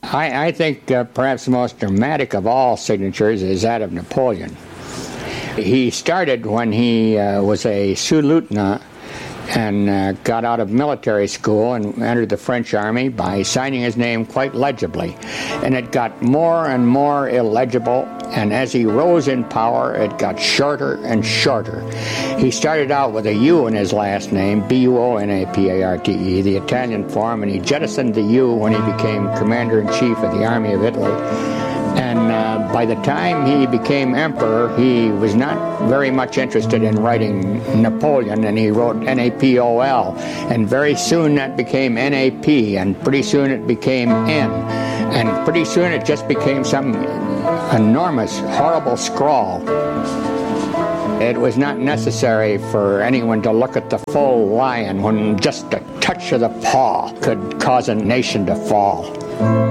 I think perhaps the most dramatic of all signatures is that of Napoleon. He started when he was a sous-lieutenant and got out of military school and entered the French army by signing his name quite legibly. And it got more and more illegible, and as he rose in power, it got shorter and shorter. He started out with a U in his last name, Buonaparte, the Italian form, and he jettisoned the U when he became commander-in-chief of the Army of Italy. And by the time he became emperor, he was not very much interested in writing Napoleon, and he wrote Napol. And very soon that became NAP, and pretty soon it became N. And pretty soon it just became some enormous, horrible scrawl. It was not necessary for anyone to look at the full lion when just a touch of the paw could cause a nation to fall.